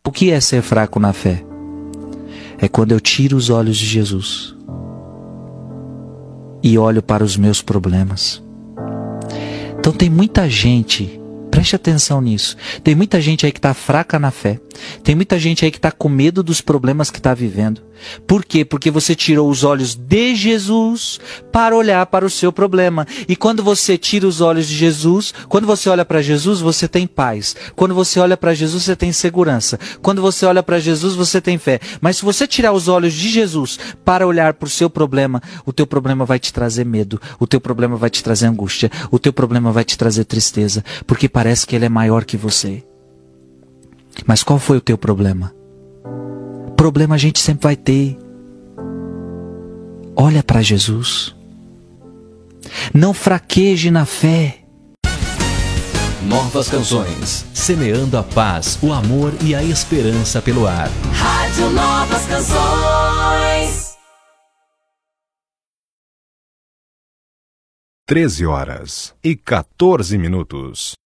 O que é ser fraco na fé? É quando eu tiro os olhos de Jesus e olho para os meus problemas. Então tem muita gente, preste atenção nisso, tem muita gente aí que está fraca na fé, tem muita gente aí que está com medo dos problemas que está vivendo. Por quê? Porque você tirou os olhos de Jesus para olhar para o seu problema. E quando você tira os olhos de Jesus, quando você olha para Jesus, você tem paz. Quando você olha para Jesus, você tem segurança. Quando você olha para Jesus, você tem fé. Mas se você tirar os olhos de Jesus para olhar para o seu problema, o teu problema vai te trazer medo. O teu problema vai te trazer angústia. O teu problema vai te trazer tristeza. Porque parece que ele é maior que você. Mas qual foi o teu problema? Problema a gente sempre vai ter. Olha para Jesus. Não fraqueje na fé. Novas canções, semeando a paz, o amor e a esperança pelo ar. Rádio Novas Canções. 13h14.